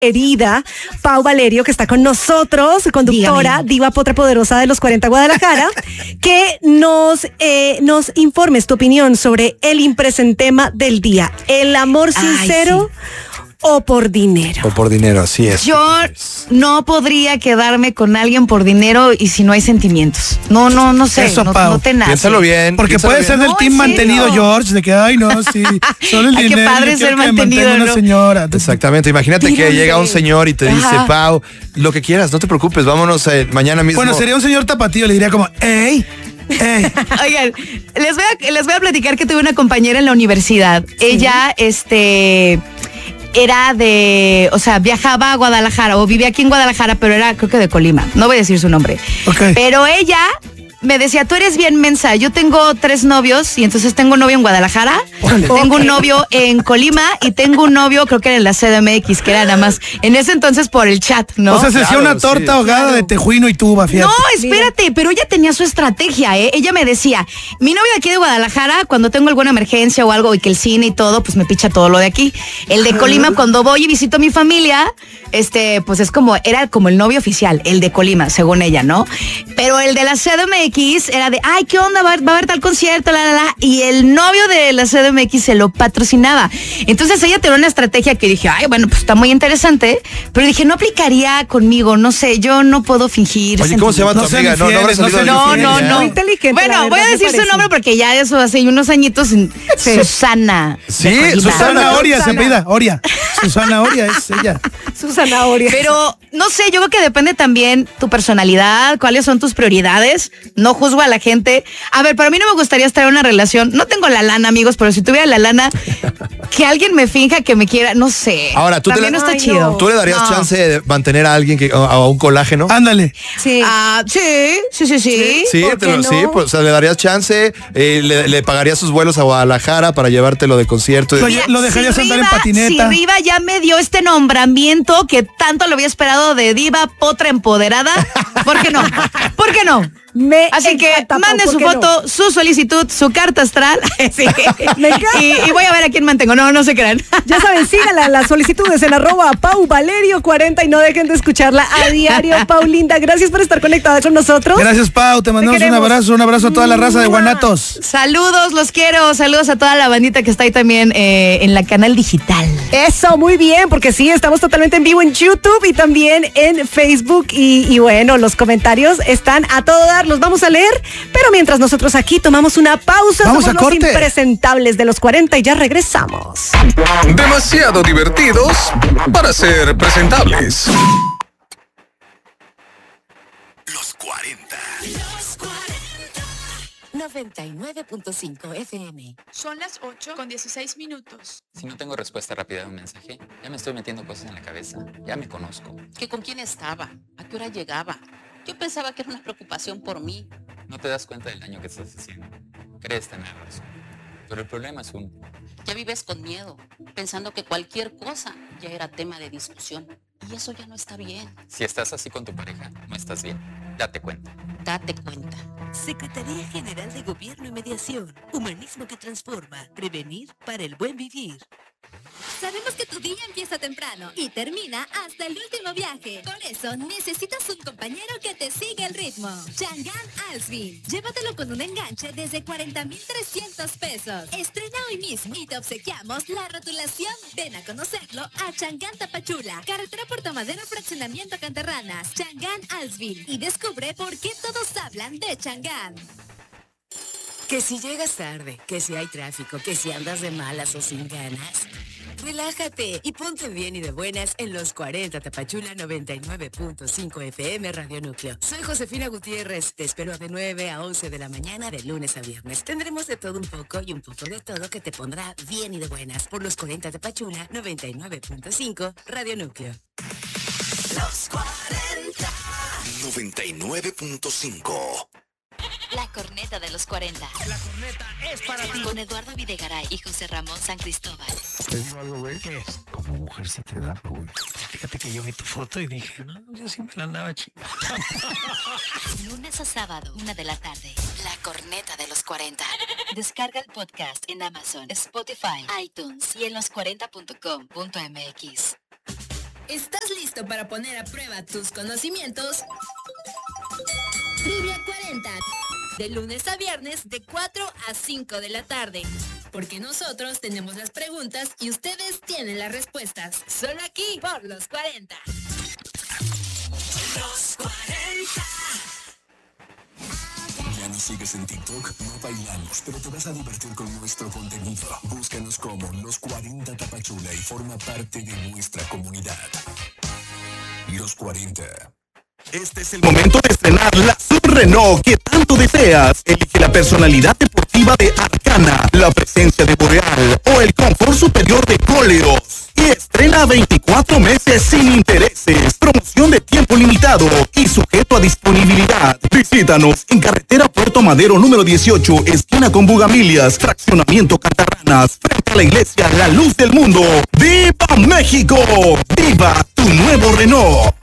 querida Pau Valerio, que está con nosotros, conductora, Dígame. diva potra poderosa de los 40 Guadalajara, que nos informes tu opinión sobre el impresentema del día. ¿El amor sincero o por dinero? O por dinero, así es. Yo no podría quedarme con alguien por dinero y si no hay sentimientos. No sé. Eso, no, Pau. no te nace. Piénsalo bien. Porque piénsalo puede ser bien. del No, team ¿en serio? mantenido George, de que, ay, no, sí, solo el Ay, qué dinero. padre yo quiero ser que me mantenido, mantenga una ¿no? señora. Exactamente, imagínate que Tírale. llega un señor y te dice, Ajá. Pau, lo que quieras, no te preocupes, vámonos mañana mismo. Bueno, sería un señor tapatío, le diría como, ey. Oigan, les voy a platicar que tuve una compañera en la universidad. Ella, era viajaba a Guadalajara o vivía aquí en Guadalajara, pero era creo que de Colima. No voy a decir su nombre. Ok. Pero ella me decía, tú eres bien mensa. Yo tengo 3 novios y entonces tengo un novio en Guadalajara, tengo un novio en Colima y tengo un novio creo que era en la CDMX, que era nada más en ese entonces por el chat, ¿no? O sea, se hacía Claro, una torta sí. ahogada de tejuino y tuba, fíjate. No, espérate, pero ella tenía su estrategia, ¿eh? Ella me decía, mi novio de aquí de Guadalajara, cuando tengo alguna emergencia o algo y que el cine y todo, pues me picha todo lo de aquí. El de Colima, cuando voy y visito a mi familia, pues era como el novio oficial, el de Colima, según ella, ¿no? Pero el de la CDMX era de, ay, ¿qué onda? Va a haber tal concierto, y el novio de la CDMX se lo patrocinaba. Entonces ella tenía una estrategia que dije, ay, bueno, pues está muy interesante, pero dije, no aplicaría conmigo, no sé, yo no puedo fingir. Oye, ¿cómo se llama tu No sean amiga? No habrá infieles, no salido sean de No, infieles, no, ya. no. Muy inteligente, la Bueno, verdad, voy a me decir su parece. nombre porque ya eso hace unos añitos. Susana. Sí, de Colima. Susana Oria se Susana. pida, Oria. Susana Oria es ella. Susana Oria. Pero no sé, yo creo que depende también tu personalidad, cuáles son tus prioridades. No juzgo a la gente. A ver, para mí no me gustaría estar en una relación. No tengo la lana, amigos, pero si tuviera la lana, que alguien me finja que me quiera, no sé. Ahora, ¿tú también no está Ay, chido. no. ¿Tú le darías No. chance de mantener a alguien a un colágeno? Ándale. Sí. Sí. Sí, ¿por qué no? sí, pues, o sea, le darías chance, le pagarías sus vuelos a Guadalajara para llevártelo de concierto. Oye, lo dejarías andar en patineta. Si Riva ya me dio este nombramiento que tanto lo había esperado de diva potra empoderada, ¿por qué no? ¿Por qué no? Así que encanta, Pau, mande ¿por su qué foto, su solicitud, su carta astral. Sí. Me encanta. Y voy a ver a quién mantengo. No se crean. Ya saben, síganla las solicitudes en @PauValerio40 y no dejen de escucharla a diario. Pau linda, gracias por estar conectada con nosotros. Gracias, Pau. Te mandamos queremos. un abrazo a toda la raza de Guanatos. Saludos, los quiero. Saludos a toda la bandita que está ahí también en la canal digital. Eso, muy bien, porque sí, estamos totalmente en vivo en YouTube y también en Facebook. Y bueno, los comentarios están a todo dar, los vamos a leer. Pero mientras nosotros aquí tomamos una pausa, Vamos somos a los corte. impresentables de los 40 y ya regresamos. Demasiado divertidos para ser presentables. Los 40. 99.5 FM. Son las 8:16. Si no tengo respuesta rápida a un mensaje, ya me estoy metiendo cosas en la cabeza. Ya me conozco. ¿Que con quién estaba? ¿A qué hora llegaba? Yo pensaba que era una preocupación por mí. No te das cuenta del daño que estás haciendo. Crees tener razón. Pero el problema es uno. Ya vives con miedo, pensando que cualquier cosa ya era tema de discusión. Y eso ya no está bien. Si estás así con tu pareja, no estás bien. Date cuenta. Date cuenta. Secretaría General de Gobierno y Mediación. Humanismo que transforma. Prevenir para el buen vivir. Sabemos que tu día empieza temprano y termina hasta el último viaje. Por eso necesitas un compañero que te siga el ritmo. Chang'an Alsvin. Llévatelo con un enganche desde 40,300 pesos. Estrena hoy mismo y te obsequiamos la rotulación. Ven a conocerlo a Chang'an Tapachula, carretera Puerto Madero, fraccionamiento Canterranas. Chang'an Alsvin. Y descubre por qué todos hablan de Chang'an. Que si llegas tarde, que si hay tráfico, que si andas de malas o sin ganas, relájate y ponte bien y de buenas en los 40 Tapachula 99.5 FM Radio Núcleo. Soy Josefina Gutiérrez, te espero de 9 a 11 de la mañana de lunes a viernes. Tendremos de todo un poco y un poco de todo que te pondrá bien y de buenas por los 40 Tapachula 99.5 Radio Núcleo. Los 40. 99.5. La corneta de los 40. La corneta es para ti. Con Eduardo Videgaray y José Ramón San Cristóbal. Te digo algo, güey, ¿qué es? Como mujer se te da, güey. Fíjate que yo vi tu foto y dije, no, yo siempre la andaba chingando. Lunes a sábado, 1 de la tarde. La corneta de los 40. Descarga el podcast en Amazon, Spotify, iTunes y en los40.com.mx. ¿Estás listo para poner a prueba tus conocimientos? Trivia 40. De lunes a viernes de 4 a 5 de la tarde. Porque nosotros tenemos las preguntas y ustedes tienen las respuestas. Solo aquí por Los 40. Los 40. ¿Ya nos sigues en TikTok? No bailamos, pero te vas a divertir con nuestro contenido. Búscanos como Los 40 Tapachula y forma parte de nuestra comunidad. Los 40. Este es el momento de estrenar la Sub-Renault que tanto deseas. Elige la personalidad deportiva de Arcana, la presencia de Boreal o el confort superior de Coleos. Y estrena 24 meses sin intereses. Promoción de tiempo limitado y sujeto a disponibilidad. Visítanos en carretera Puerto Madero número 18, esquina con Bugambilias, fraccionamiento Cantarranas, frente a la iglesia La Luz del Mundo. ¡Viva México! ¡Viva tu nuevo Renault!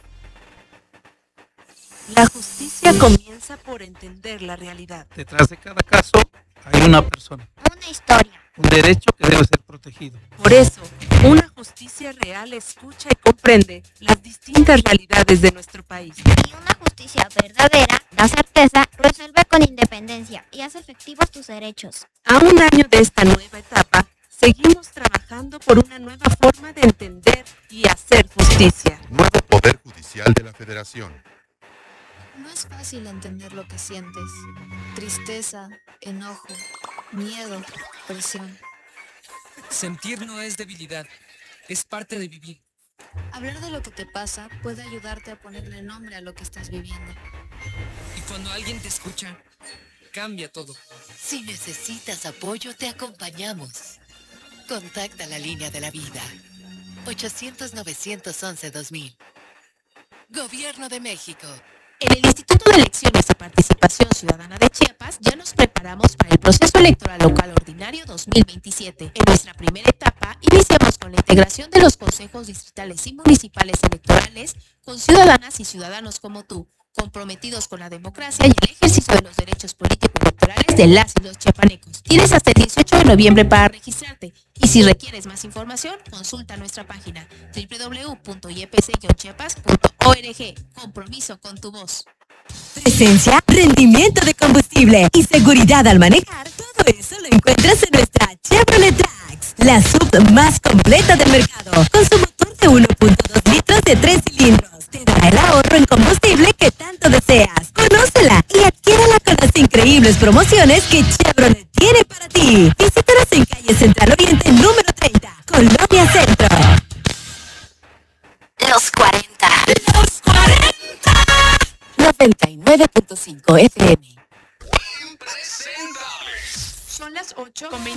La justicia comienza por entender la realidad. Detrás de cada caso hay una persona. Una historia. Un derecho que debe ser protegido. Por eso, una justicia real escucha y comprende las distintas realidades de nuestro país. Y una justicia verdadera da certeza, resuelve con independencia y hace efectivos tus derechos. A un año de esta nueva etapa, seguimos trabajando por una nueva forma de entender y hacer justicia. Nuevo Poder Judicial de la Federación. No es fácil entender lo que sientes. Tristeza, enojo, miedo, presión. Sentir no es debilidad, es parte de vivir. Hablar de lo que te pasa puede ayudarte a ponerle nombre a lo que estás viviendo. Y cuando alguien te escucha, cambia todo. Si necesitas apoyo, te acompañamos. Contacta la línea de la vida. 800-911-2000. Gobierno de México. En el Instituto de Elecciones y Participación Ciudadana de Chiapas ya nos preparamos para el proceso electoral local ordinario 2027. En nuestra primera etapa iniciamos con la integración de los consejos distritales y municipales electorales con ciudadanas y ciudadanos como tú, comprometidos con la democracia y el ejercicio de los derechos político-electorales de las y los chiapanecos. Tienes hasta el 18 de noviembre para registrarte y si requieres más información, consulta nuestra página www.ipc-chiapas.org. Compromiso con tu voz. Presencia, rendimiento de combustible y seguridad al manejar. Todo eso lo encuentras en nuestra Chevrolet Trax, la sub más completa del mercado, con su motor de 1.2 litros de 3 cilindros. Te da el ahorro en combustible que tanto deseas. Conócela y adquiérala con las increíbles promociones que Chevrolet tiene para ti. Visítanos en calle Central Oriente número 30, Colonia Centro. Los 40. Los 40. 99.5 FM. Son las 8:20.